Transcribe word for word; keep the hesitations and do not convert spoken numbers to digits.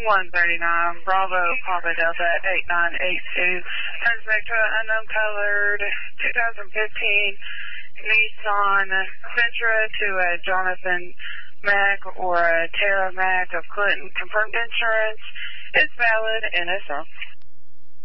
one thirty-nine, Bravo, Papa Delta, eight nine eight two. Turns back to an unknown colored twenty fifteen Nissan Sentra to a Jonathan Mack or a Tara Mack of Clinton. Confirmed insurance is valid, N S L.